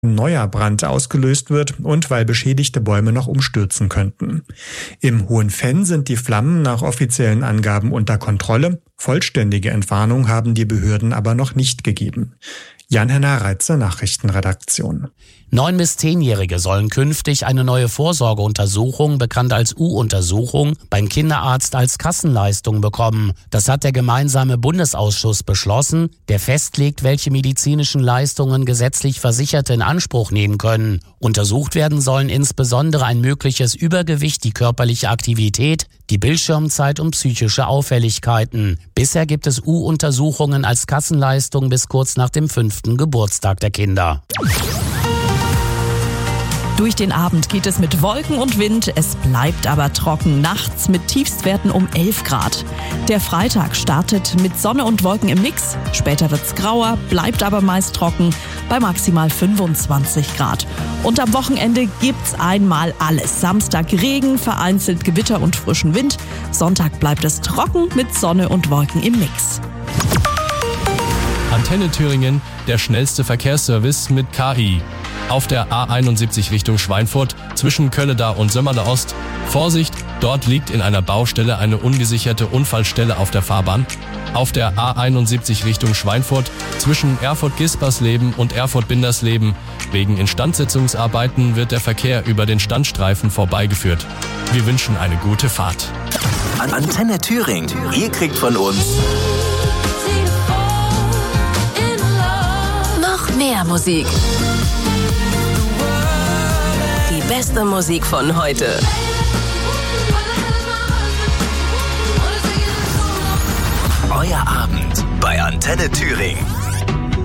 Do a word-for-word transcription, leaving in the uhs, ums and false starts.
ein neuer Brand ausgelöst wird und weil beschädigte Bäume noch umstürzen könnten. Im Hohenfenn sind die Flammen nach offiziellen Angaben unter Kontrolle. Vollständige Entwarnung haben die Behörden aber noch nicht gegeben. Jan-Henner Reitze, Nachrichtenredaktion. Neun- bis zehnjährige sollen künftig eine neue Vorsorgeuntersuchung, bekannt als U-Untersuchung, beim Kinderarzt als Kassenleistung bekommen. Das hat der gemeinsame Bundesausschuss beschlossen, der festlegt, welche medizinischen Leistungen gesetzlich Versicherte in Anspruch nehmen können. Untersucht werden sollen insbesondere ein mögliches Übergewicht, die körperliche Aktivität, die Bildschirmzeit und psychische Auffälligkeiten. Bisher gibt es U-Untersuchungen als Kassenleistung bis kurz nach dem fünften Geburtstag der Kinder. Durch den Abend geht es mit Wolken und Wind, es bleibt aber trocken, nachts mit Tiefstwerten um elf Grad. Der Freitag startet mit Sonne und Wolken im Mix, später wird's grauer, bleibt aber meist trocken bei maximal fünfundzwanzig Grad. Und am Wochenende gibt's einmal alles. Samstag Regen, vereinzelt Gewitter und frischen Wind. Sonntag bleibt es trocken mit Sonne und Wolken im Mix. Antenne Thüringen, der schnellste Verkehrsservice mit K I. Auf der A einundsiebzig Richtung Schweinfurt zwischen Kölledar und Sömmerle Ost. Vorsicht, dort liegt in einer Baustelle eine ungesicherte Unfallstelle auf der Fahrbahn. Auf der A einundsiebzig Richtung Schweinfurt zwischen Erfurt-Gispersleben und Erfurt-Bindersleben. Wegen Instandsetzungsarbeiten wird der Verkehr über den Standstreifen vorbeigeführt. Wir wünschen eine gute Fahrt. Antenne Thüringen. Ihr kriegt von uns noch mehr Musik. Die beste Musik von heute. Euer Abend bei Antenne Thüringen.